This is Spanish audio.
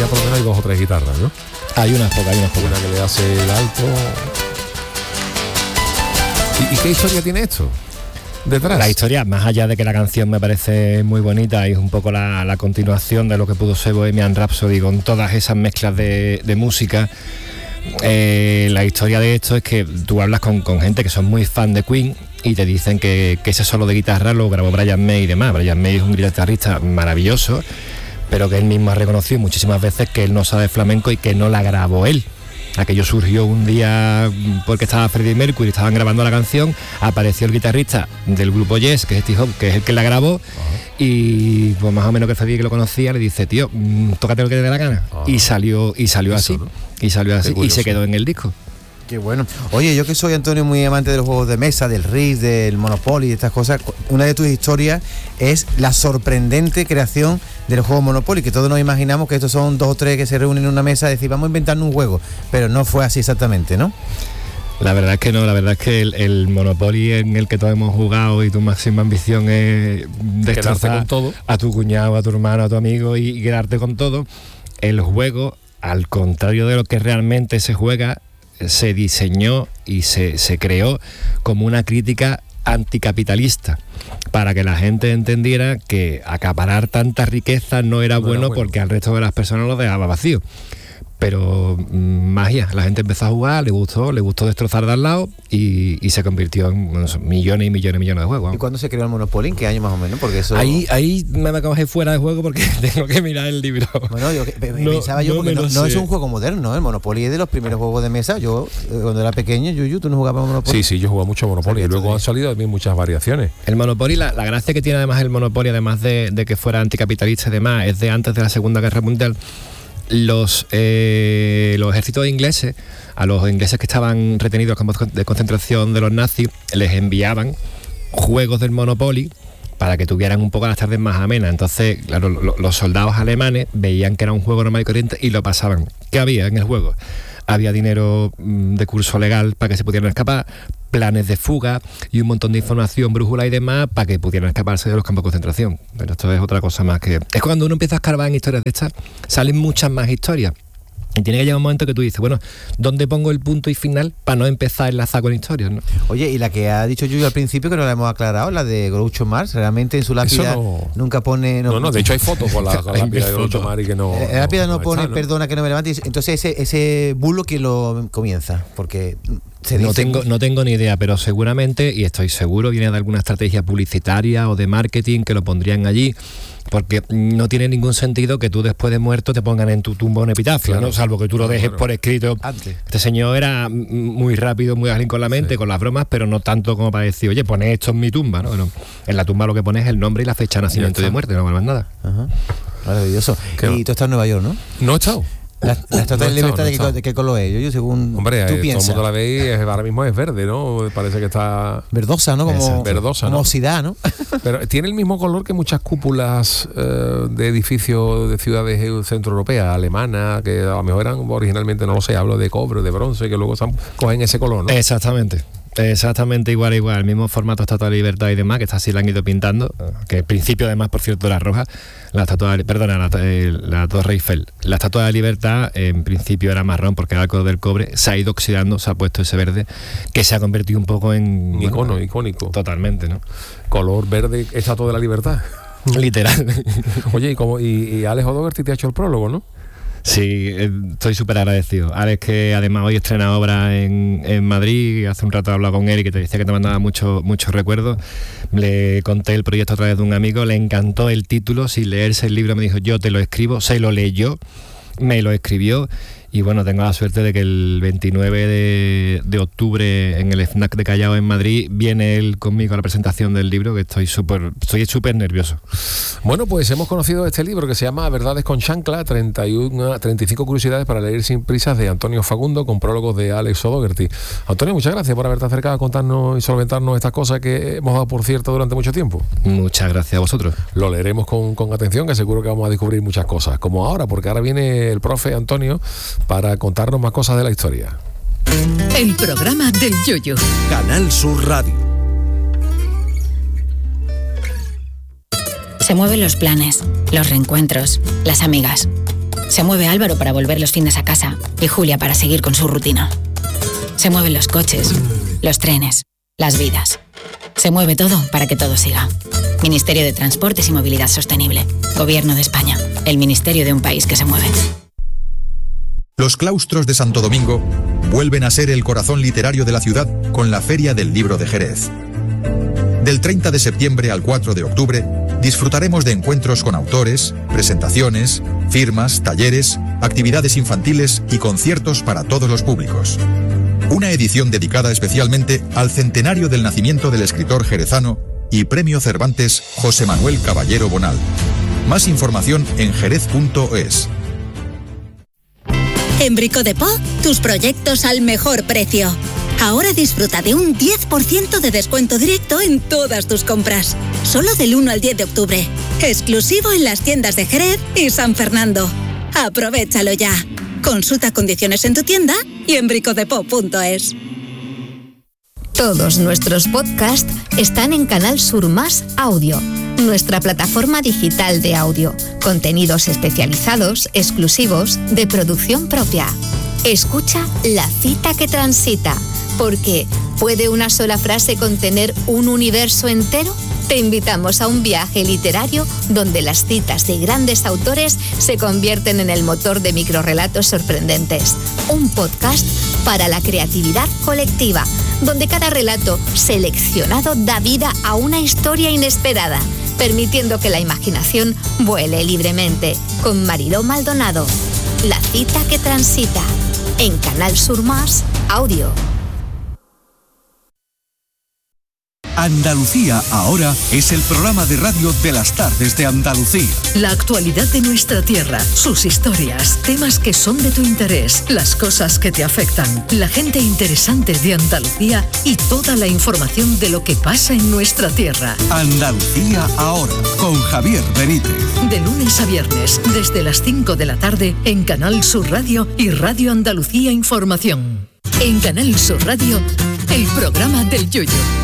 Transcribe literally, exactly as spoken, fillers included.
ya por lo menos hay dos o tres guitarras, ¿no? Hay unas pocas, hay unas pocas. Una que le hace el alto. ¿Y, y qué historia tiene esto detrás? La historia, más allá de que la canción me parece muy bonita, es un poco la, la continuación de lo que pudo ser Bohemian Rhapsody con todas esas mezclas de, de música. Eh, la historia de esto es que tú hablas con, con gente que son muy fan de Queen y te dicen que, que ese solo de guitarra lo grabó Brian May y demás. Brian May es un guitarrista maravilloso, pero que él mismo ha reconocido muchísimas veces que él no sabe flamenco y que no la grabó él. Aquello surgió un día porque estaba Freddie Mercury, estaban grabando la canción, apareció el guitarrista del grupo Yes, que es Steve Howe, que es el que la grabó. Ajá. Y pues más o menos que Freddie, que lo conocía, le dice, tío, tócate lo que te dé la gana. Ajá. Y salió y salió Eso, así, ¿no? y salió así y se quedó en el disco. Qué bueno. Oye, yo que soy, Antonio, muy amante de los juegos de mesa, del Risk, del Monopoly, de estas cosas, una de tus historias es la sorprendente creación del juego Monopoly, que todos nos imaginamos que estos son dos o tres que se reúnen en una mesa y decir, vamos a inventarnos un juego, pero no fue así exactamente, ¿no? La verdad es que no, la verdad es que el, el Monopoly en el que todos hemos jugado y tu máxima ambición es destrozar con todo. A tu cuñado, a tu hermano, a tu amigo y, y quedarte con todo. El juego, al contrario de lo que realmente se juega, se diseñó y se, se creó como una crítica anticapitalista, para que la gente entendiera que acaparar tanta riqueza no era, no bueno, era bueno porque al resto de las personas lo dejaba vacío. Pero mmm, magia, la gente empezó a jugar, le gustó, le gustó destrozar de al lado y, y se convirtió en no sé, millones y millones y millones de juegos. ¿Y cuándo se creó el Monopoly? ¿En qué año más o menos? Porque eso... Ahí, ahí me acabo de fuera de juego porque tengo que mirar el libro. Bueno, yo no, pensaba yo, porque no, no, no es un juego moderno, ¿eh? El Monopoly es de los primeros juegos de mesa. Yo, cuando era pequeño, Yuyu, ¿tú no jugabas Monopoly? Sí, sí, yo jugaba mucho Monopoly y luego han salido también muchas variaciones. El Monopoly, la, la gracia que tiene además el Monopoly, además de, de que fuera anticapitalista y demás, es de antes de la Segunda Guerra Mundial. Los, eh, los ejércitos ingleses, a los ingleses que estaban retenidos en los campos de concentración de los nazis, les enviaban juegos del Monopoly para que tuvieran un poco las tardes más amenas. Entonces, claro, lo, los soldados alemanes veían que era un juego normal y corriente y lo pasaban. ¿Qué había en el juego? Había dinero de curso legal para que se pudieran escapar, planes de fuga y un montón de información, brújula y demás para que pudieran escaparse de los campos de concentración. Pero esto es otra cosa más que... Es cuando uno empieza a escarbar en historias de estas, salen muchas más historias. Y tiene que llegar un momento que tú dices, bueno, ¿dónde pongo el punto y final para no empezar a enlazar con historias, ¿no? Oye, y la que ha dicho Yuyu al principio, que no la hemos aclarado, la de Groucho Marx, realmente en su lápida no, nunca pone... No, no, no, de hecho hay fotos con la, con la lápida de Groucho Marx y que no... La lápida no, no, no pone, está, ¿no? Perdona que no me levante, entonces ese, ese bulo, ¿quién lo comienza? Porque... Se no tengo no tengo ni idea, pero seguramente, y estoy seguro, viene de alguna estrategia publicitaria o de marketing que lo pondrían allí, porque no tiene ningún sentido que tú después de muerto te pongan en tu tumba un epitafio, claro, ¿no? Salvo que tú lo dejes claro. por escrito. Antes. Este señor era muy rápido, muy ágil con la mente, sí. con las bromas, pero no tanto como para decir, oye, poné esto en mi tumba, ¿no? Bueno, en la tumba lo que pones es el nombre y la fecha de nacimiento y de muerte, no más nada. Ajá. Maravilloso. Y tú estás en Nueva York, ¿no? No he estado. La, la Estatua de Libertad, no ¿de, ¿de qué color es? Yo, yo según Hombre, tú eh, piensas. todo el mundo la ve, ahora mismo es verde, ¿no? Parece que está... Verdosa, ¿no? Como, verdosa, como ¿no? oxidada, ¿no? Pero tiene el mismo color que muchas cúpulas eh, de edificios de ciudades centroeuropeas, alemanas, que a lo mejor eran originalmente, no lo sé, hablo de cobre, de bronce, que luego cogen ese color, ¿no? Exactamente. Exactamente igual, igual, el mismo formato Estatua de Libertad y demás, que esta sí la han ido pintando, que al principio además, por cierto, era roja, la estatua de, perdona, la, la Torre Eiffel, la Estatua de Libertad en principio era marrón porque era el color del cobre, se ha ido oxidando, se ha puesto ese verde, que se ha convertido un poco en... Un icono, bueno, icónico. Totalmente, ¿no? Color verde, Estatua de la Libertad. Literal. Oye, y, como, y, y Alex O'Doherty te ha hecho el prólogo, ¿no? Sí, estoy súper agradecido. Alex, que además hoy estrena obra en, en Madrid, hace un rato he hablado con él y que te decía que te mandaba muchos muchos recuerdos. Le conté el proyecto a través de un amigo, le encantó el título, sin leerse el libro me dijo, yo te lo escribo, se lo leyó, me lo escribió. Y bueno, tengo la suerte de que el veintinueve de, de octubre en el FNAC de Callao en Madrid viene él conmigo a la presentación del libro, que estoy súper estoy súper nervioso. Bueno, pues hemos conocido este libro que se llama Verdades con Chancla, treinta y uno, treinta y cinco curiosidades para leer sin prisas, de Antonio Fagundo, con prólogos de Alex O'Doherty. Antonio, muchas gracias por haberte acercado a contarnos y solventarnos estas cosas que hemos dado por cierto durante mucho tiempo. Muchas gracias a vosotros. Lo leeremos con, con atención, que seguro que vamos a descubrir muchas cosas, como ahora, porque ahora viene el profe Antonio para contarnos más cosas de la historia. El programa del Yoyo. Canal Sur Radio. Se mueven los planes, los reencuentros, las amigas. Se mueve Álvaro para volver los fines a casa y Julia para seguir con su rutina. Se mueven los coches, los trenes, las vidas. Se mueve todo para que todo siga. Ministerio de Transportes y Movilidad Sostenible. Gobierno de España. El ministerio de un país que se mueve. Los claustros de Santo Domingo vuelven a ser el corazón literario de la ciudad con la Feria del Libro de Jerez. Del treinta de septiembre al cuatro de octubre disfrutaremos de encuentros con autores, presentaciones, firmas, talleres, actividades infantiles y conciertos para todos los públicos. Una edición dedicada especialmente al centenario del nacimiento del escritor jerezano y Premio Cervantes José Manuel Caballero Bonal. Más información en jerez punto es. En Brico de Po, tus proyectos al mejor precio. Ahora disfruta de un diez por ciento de descuento directo en todas tus compras. Solo del uno al diez de octubre. Exclusivo en las tiendas de Jerez y San Fernando. Aprovechalo ya. Consulta condiciones en tu tienda y en bricodepo punto es. Todos nuestros podcasts están en Canal Sur Más Audio, nuestra plataforma digital de audio. Contenidos especializados, exclusivos, de producción propia. Escucha La cita que transita, porque ¿puede una sola frase contener un universo entero? Te invitamos a un viaje literario donde las citas de grandes autores se convierten en el motor de microrrelatos sorprendentes. Un podcast para la creatividad colectiva, donde cada relato seleccionado da vida a una historia inesperada, permitiendo que la imaginación vuele libremente. Con Mariló Maldonado. La cita que transita. En Canal Sur Más Audio. Andalucía Ahora es el programa de radio de las tardes de Andalucía. La actualidad de nuestra tierra, sus historias, temas que son de tu interés, las cosas que te afectan, la gente interesante de Andalucía y toda la información de lo que pasa en nuestra tierra. Andalucía Ahora, con Javier Benítez. De lunes a viernes, desde las cinco de la tarde, en Canal Sur Radio y Radio Andalucía Información. En Canal Sur Radio, el programa del Yoyo.